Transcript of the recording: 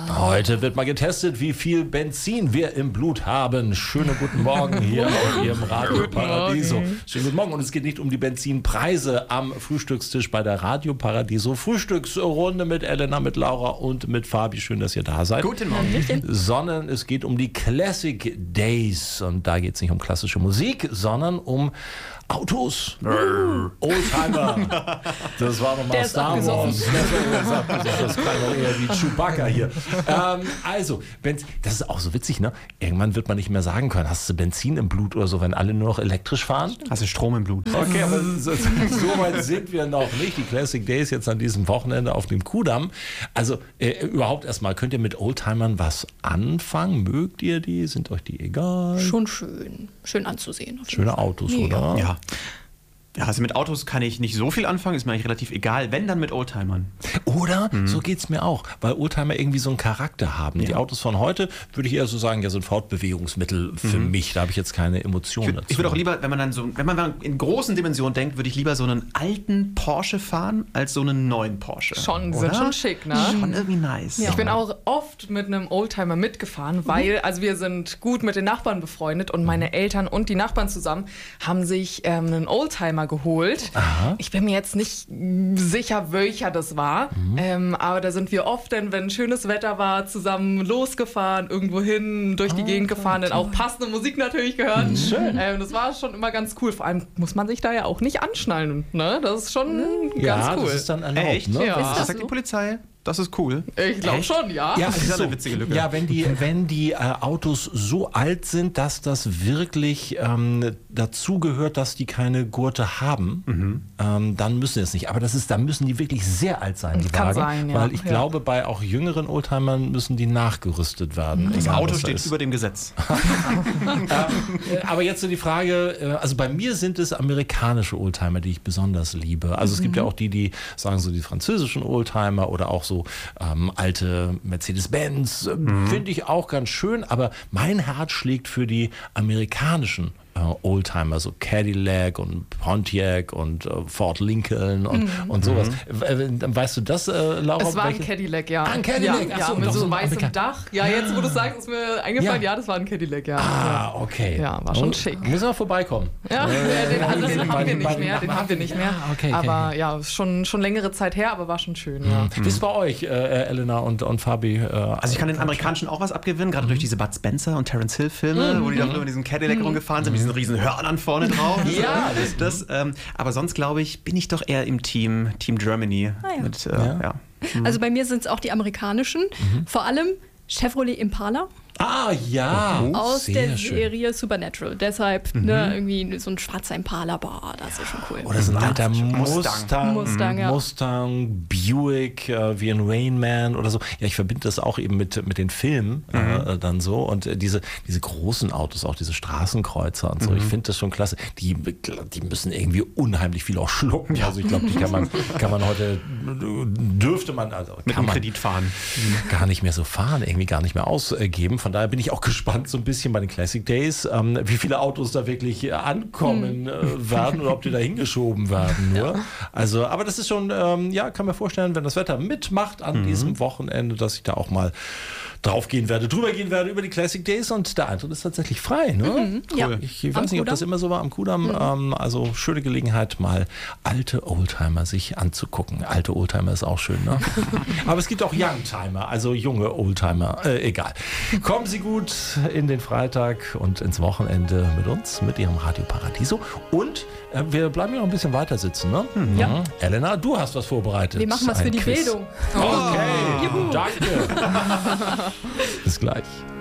Heute wird mal getestet, wie viel Benzin wir im Blut haben. Schönen guten Morgen hier auf Ihrem Radio Paradiso. Schönen guten Morgen. Und es geht nicht um die Benzinpreise am Frühstückstisch bei der Radio Paradiso. Frühstücksrunde mit Elena, mit Laura und mit Fabi. Schön, dass ihr da seid. Guten Morgen. Sondern es geht um die Classic Days. Und da geht es nicht um klassische Musik, sondern um Autos. Oldtimer. Das war nochmal Star Wars. Das klang doch eher wie Chewbacca hier. Also, das ist auch so witzig, ne? Irgendwann wird man nicht mehr sagen können, hast du Benzin im Blut oder so, wenn alle nur noch elektrisch fahren? Hast du Strom im Blut? Okay, aber so weit sind wir noch nicht. Die Classic Days jetzt an diesem Wochenende auf dem Kudamm. Also, überhaupt erstmal, könnt ihr mit Oldtimern was anfangen? Mögt ihr die? Sind euch die egal? Schon schön. Schön anzusehen. Schöne Autos, oder? Ja. Ja, also mit Autos kann ich nicht so viel anfangen, ist mir eigentlich relativ egal, wenn dann mit Oldtimern. Oder? So geht es mir auch, weil Oldtimer irgendwie so einen Charakter haben. Ja. Die Autos von heute, würde ich eher so sagen, ja, sind Fortbewegungsmittel für mich. Da habe ich jetzt keine Emotionen dazu. Ich würde auch lieber, wenn man in großen Dimensionen denkt, würde ich lieber so einen alten Porsche fahren, als so einen neuen Porsche. Schon, sind schon schick, ne? Schon irgendwie nice. Ja. Ich bin auch oft mit einem Oldtimer mitgefahren, weil, also wir sind gut mit den Nachbarn befreundet und meine Eltern und die Nachbarn zusammen haben sich einen Oldtimer geholt. Aha. Ich bin mir jetzt nicht sicher, welcher das war, aber da sind wir oft, denn wenn schönes Wetter war, zusammen losgefahren, irgendwo hin, durch die Gegend gefahren, dann auch passende Musik natürlich gehört. Schön. Das war schon immer ganz cool. Vor allem muss man sich da ja auch nicht anschnallen. Ne? Das ist schon ganz cool. Das ist dann erlaubt. Echt? Ne? Ja. Das sagt die Polizei. Das ist cool. Ich glaube schon, ja. Ja, Das ist eine witzige Lücke. Ja, wenn die Autos so alt sind, dass das wirklich dazu gehört, dass die keine Gurte haben, dann müssen sie es nicht. Aber da müssen die wirklich sehr alt sein, die Kann Wagen. sein, ja. Weil ich glaube, bei auch jüngeren Oldtimern müssen die nachgerüstet werden. Das Egal, Auto was da steht ist. über dem Gesetz. Aber jetzt so die Frage, also bei mir sind es amerikanische Oldtimer, die ich besonders liebe. Also es gibt ja auch die sagen so die französischen Oldtimer oder auch so alte Mercedes-Benz, finde ich auch ganz schön, aber mein Herz schlägt für die amerikanischen Oldtimer, so Cadillac und Pontiac und Ford Lincoln und sowas. Weißt du das, Laura? Es war ein Cadillac, ja. Ah, ein Cadillac. Ja, Ach so, mit doch, so so ein weißem Amerika- Dach. Ja, jetzt, wo du sagst, ist mir eingefallen, ja, das war ein Cadillac, ja. Ah, okay. Ja, war schon schick. Müssen wir vorbeikommen. Ja, den anderen haben wir nicht mehr. Den haben wir nicht mehr. Okay. Aber ja, ist schon längere Zeit her, aber war schon schön. Ja. Wie ist es bei euch, Elena und Fabi? Also ich kann den Amerikanischen auch was abgewinnen, gerade durch diese Bud Spencer und Terence Hill Filme, wo die doch immer in diesem Cadillac rumgefahren sind, mit diesen riesen Hörnern vorne drauf. Ja, aber sonst glaube ich, bin ich doch eher im Team Germany. ja. Also bei mir sind es auch die amerikanischen. Vor allem Chevrolet Impala. Ah, ja. Aus sehr der schön. Serie Supernatural. Deshalb irgendwie so ein schwarzer Impala, das ist schon cool. Oder so ein alter Mustang, ja. Mustang, Buick, wie ein Rain Man oder so. Ja, ich verbinde das auch eben mit den Filmen dann so. Und diese großen Autos, auch diese Straßenkreuzer und so, ich finde das schon klasse. Die müssen irgendwie unheimlich viel auch schlucken. Ja. Also ich glaube, die kann man heute, dürfte man, also Mit kann einem man Kredit fahren. gar nicht mehr so fahren, irgendwie gar nicht mehr ausgeben. Von daher bin ich auch gespannt so ein bisschen bei den Classic Days, wie viele Autos da wirklich ankommen werden oder ob die da hingeschoben werden nur. Ja. Also, aber das ist schon, kann mir vorstellen, wenn das Wetter mitmacht an diesem Wochenende, dass ich da auch mal drüber gehen werde über die Classic Days und der Eintritt ist tatsächlich frei. Ne? Ja. Ich weiß nicht, ob das immer so war am Kudamm. Also schöne Gelegenheit, mal alte Oldtimer sich anzugucken. Alte Oldtimer ist auch schön, ne? Aber es gibt auch Youngtimer, also junge Oldtimer. Egal. Kommen Sie gut in den Freitag und ins Wochenende mit uns, mit Ihrem Radio Paradiso. Und wir bleiben ja noch ein bisschen weiter sitzen, ne? Ja. Elena, du hast was vorbereitet. Wir machen was Ein für die Quiz. Bildung. Okay, danke. Bis gleich.